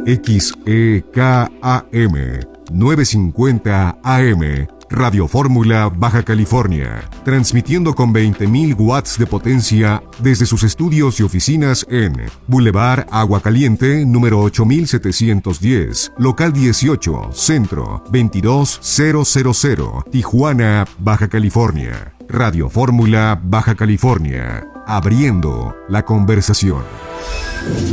XEKAM 950 AM, Radio Fórmula, Baja California, transmitiendo con 20.000 watts de potencia desde sus estudios y oficinas en Boulevard Agua Caliente, número 8710, local 18, centro 22000, Tijuana, Baja California. Radio Fórmula, Baja California, abriendo la conversación.